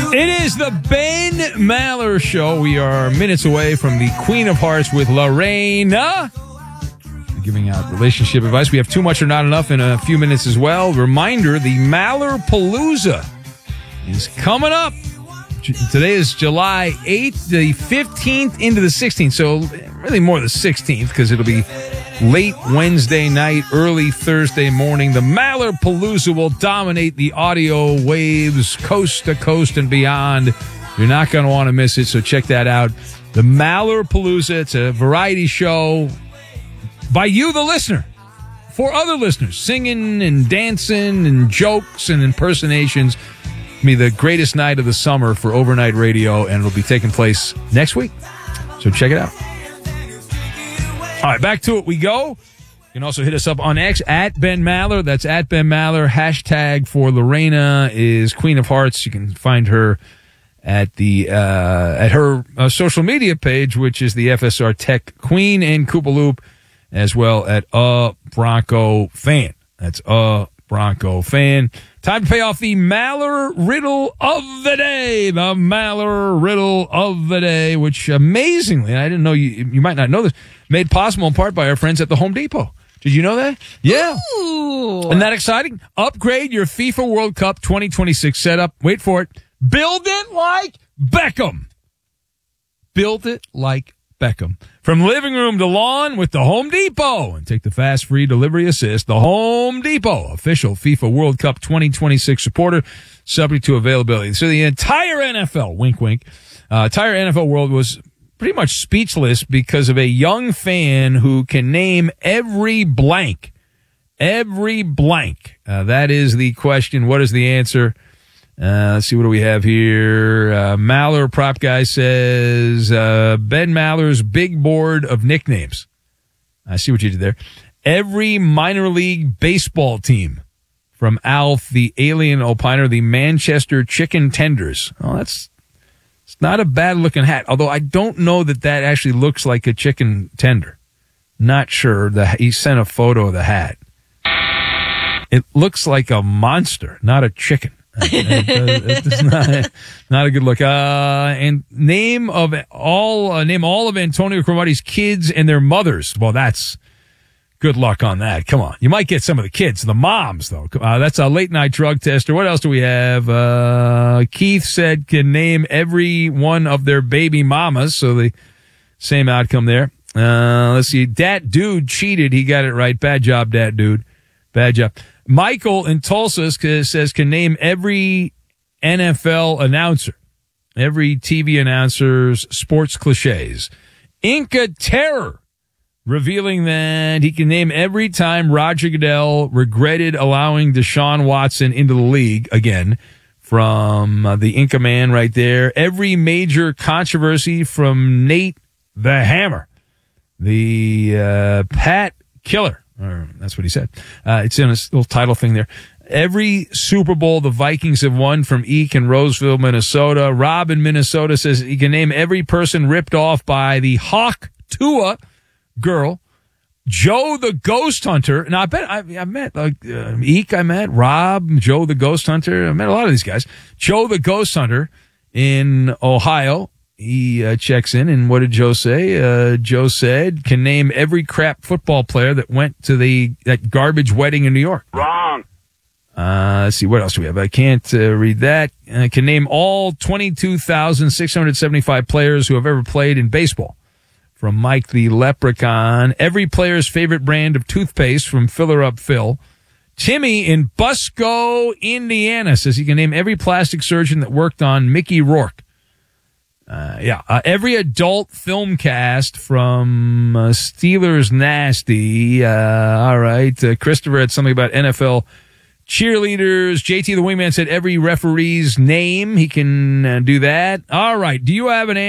It is the Ben Maller Show. We are minutes away from the Queen of Hearts with Lorena. Giving out relationship advice. We have Too Much or Not Enough in a few minutes as well. Reminder, the Maller Palooza is coming up. Today is July 8th, the 15th into the 16th. So really more the 16th because it'll be late Wednesday night, early Thursday morning. The Maller Palooza will dominate the audio waves coast to coast and beyond. You're not going to want to miss it, so check that out. The Maller Palooza, it's a variety show by you, the listener, for other listeners, singing and dancing and jokes and impersonations. It'll be the greatest night of the summer for overnight radio, and it'll be taking place next week. So check it out. All right, back to it we go. You can also hit us up on X at Ben Maller. That's at Ben Maller. Hashtag for Lorena is Queen of Hearts. You can find her at the at her social media page, which is the FSR Tech Queen, and Koopaloop, as well at Bronco Fan. That's Bronco Fan. Time to pay off the Maller Riddle of the Day. The Maller Riddle of the Day, which amazingly, and I didn't know you might not know this, made possible in part by our friends at the Home Depot. Did you know that? Yeah. Ooh. Isn't that exciting? Upgrade your FIFA World Cup 2026 setup. Wait for it. Build it like Beckham. Build it like Beckham. From living room to lawn with the Home Depot. And take the fast, free delivery assist. The Home Depot, official FIFA World Cup 2026 supporter, subject to availability. So the entire NFL, wink, wink, entire NFL world was pretty much speechless because of a young fan who can name every blank. Every blank. That is the question. What is the answer? Let's see, what do we have here? Maller Prop Guy says, Ben Maller's big board of nicknames. I see what you did there. Every minor league baseball team. From Alf, the alien opiner, the Manchester Chicken Tenders. Oh, it's not a bad looking hat. Although I don't know that actually looks like a chicken tender. Not sure. He sent a photo of the hat. It looks like a monster, not a chicken. It's not a good look. And name all of Antonio Cromartie's kids and their mothers. Well, that's good luck on that. Come on, you might get some of the kids, the moms though. That's a late night drug tester. What else do we have? Keith said can name every one of their baby mamas. So the same outcome there. Let's see. Dat Dude cheated. He got it right. Bad job, Dat Dude. Bad job. Michael in Tulsa says can name every NFL announcer, every TV announcer's sports cliches. Inca Terror revealing that he can name every time Roger Goodell regretted allowing Deshaun Watson into the league again, from the Inca Man right there. Every major controversy from Nate the Hammer, the Pat Killer. Or that's what he said. It's in a little title thing there. Every Super Bowl the Vikings have won, from Eek in Roseville, Minnesota. Rob in Minnesota says he can name every person ripped off by the Hawk Tua girl. Joe the Ghost Hunter. And I met Eek, I met Rob, Joe the Ghost Hunter. I met a lot of these guys. Joe the Ghost Hunter in Ohio. He checks in, and what did Joe say? Joe said, can name every crap football player that went to that garbage wedding in New York. Wrong. Let's see, what else do we have? I can't read that. Can name all 22,675 players who have ever played in baseball. From Mike the Leprechaun. Every player's favorite brand of toothpaste, from Filler Up Phil. Timmy in Busco, Indiana says he can name every plastic surgeon that worked on Mickey Rourke. Every adult film cast, from Steelers Nasty. All right. Christopher had something about NFL cheerleaders. JT the Wingman said every referee's name. He can do that. All right. Do you have an